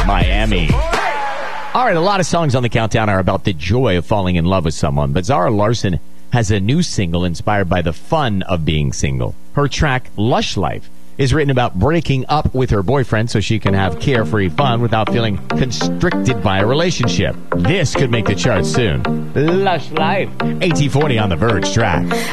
Miami. All right, a lot of songs on the countdown are about the joy of falling in love with someone, but Zara Larsson has a new single inspired by the fun of being single. Her track, Lush Life, is written about breaking up with her boyfriend so she can have carefree fun without feeling constricted by a relationship. This could make the charts soon. Lush Life. AT40 on the Verge track.